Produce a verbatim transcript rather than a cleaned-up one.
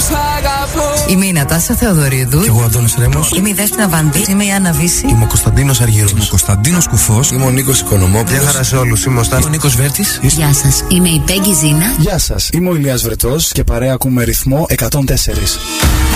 Είμαι η Νατάσα Θεοδωρίδου. Και εγώ Αντώνης Ρέμος. Είμαι η Δέσποινα Βανδύ. Είμαι η Άννα Βύση. Είμαι ο Κωνσταντίνος Αργύρος. Είμαι ο Κωνσταντίνος Κουφός. Είμαι ο Νίκος Οικονομόπουλος. Γεια χαρά σε όλους. Είμαι ο Στάνης. Είμαι ο Νίκος Βέρτης. Γεια σας. Είμαι η Πέγγι Ζήνα. Γεια σας. Είμαι ο Ηλίας Βρετός και παρέα ακούμε ρυθμό εκατόν τέσσερα.